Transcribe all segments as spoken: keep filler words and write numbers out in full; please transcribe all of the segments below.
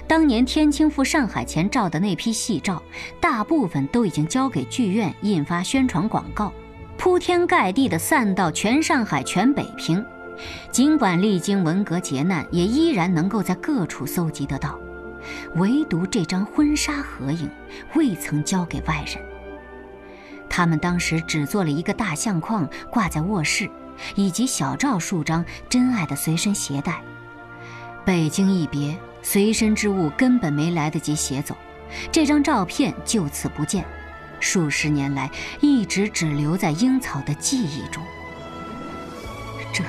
当年天清赴上海前照的那批戏照，大部分都已经交给剧院印发宣传广告，铺天盖地地散到全上海、全北平。尽管历经文革劫难，也依然能够在各处搜集得到。唯独这张婚纱合影未曾交给外人。他们当时只做了一个大相框挂在卧室，以及小照数张真爱的随身携带。北京一别，随身之物根本没来得及携走，这张照片就此不见，数十年来一直只留在樱草的记忆中。 这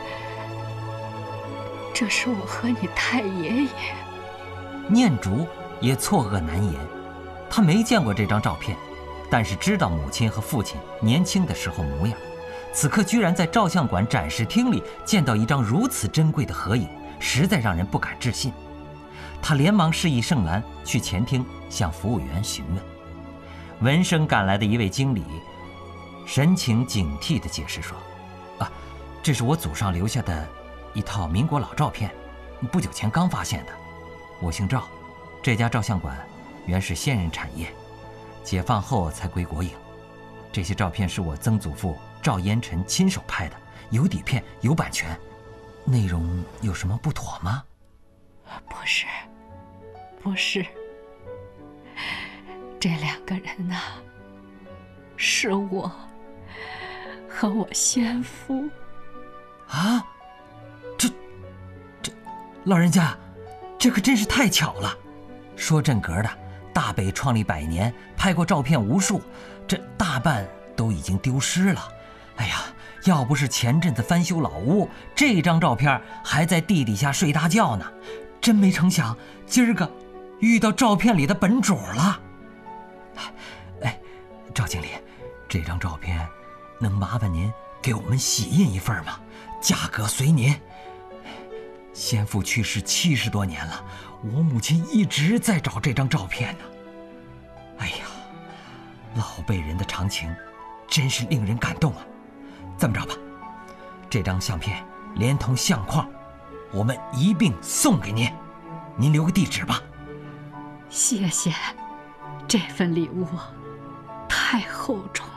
这是我和你太爷爷。 念竹也错愕难言，他没见过这张照片，但是知道母亲和父亲年轻的时候模样。此刻居然在照相馆展示厅里见到一张如此珍贵的合影，实在让人不敢置信。他连忙示意盛兰去前厅向服务员询问。闻声赶来的一位经理神情警惕地解释说：啊，这是我祖上留下的一套民国老照片，不久前刚发现的。我姓赵，这家照相馆原是先人产业，解放后才归国营。这些照片是我曾祖父赵烟尘亲手拍的，有底片，有版权。内容有什么不妥吗？ 不是，不是，这两个人呐、啊，是我和我先夫。 啊，这这老人家，这可真是太巧了。说正格的，大北创立百年，拍过照片无数，这大半都已经丢失了。哎呀，要不是前阵子翻修老屋，这张照片还在地底下睡大觉呢。真没成想，今儿个遇到照片里的本主了。哎，赵经理，这张照片能麻烦您给我们洗印一份吗？价格随您。先父去世七十多年了，我母亲一直在找这张照片呢。哎呀，老辈人的长情真是令人感动啊。这么着吧，这张相片连同相框我们一并送给您，您留个地址吧。 谢谢，这份礼物太厚重。